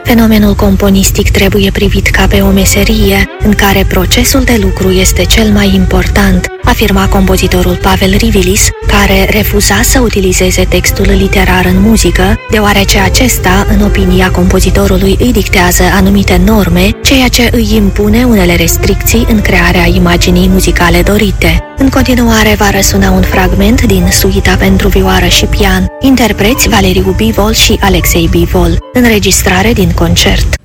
Fenomenul componistic trebuie privit ca pe o meserie în care procesul de lucru este cel mai important, afirma compozitorul Pavel Rivilis, care refuza să utilizeze textul literar în muzică, deoarece acesta, în opinia compozitorului, îi dictează anumite norme, ceea ce îi impune unele restricții în crearea imaginii muzicale dorite. În continuare va răsuna un fragment din suita pentru vioară și pian, interpreți Valeriu Bivol și Alexei Bivol, înregistrare din concert.